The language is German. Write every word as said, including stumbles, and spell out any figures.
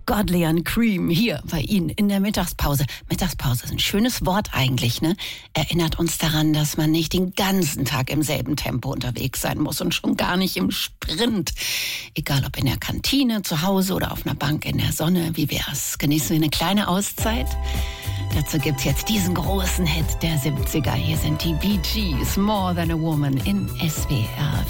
Godly and Cream hier bei Ihnen in der Mittagspause. Mittagspause ist ein schönes Wort eigentlich, ne? Erinnert uns daran, dass man nicht den ganzen Tag im selben Tempo unterwegs sein muss und schon gar nicht im Sprint. Egal ob in der Kantine, zu Hause oder auf einer Bank in der Sonne. Wie wär's? Genießen wir eine kleine Auszeit? Dazu gibt's jetzt diesen großen Hit der siebziger. Hier sind die Bee Gees, More Than a Woman in S W R.